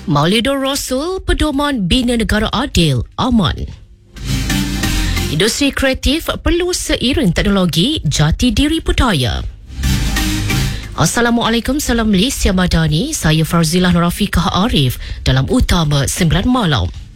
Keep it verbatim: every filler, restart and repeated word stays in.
Maulidur Rasul, Pedoman Bina Negara Adil, aman. Industri kreatif perlu seiring teknologi jati diri budaya. Assalamualaikum, salam Malaysia Madani. Saya Farzilah Nurafiqah Arif dalam Utama sembilan Malam.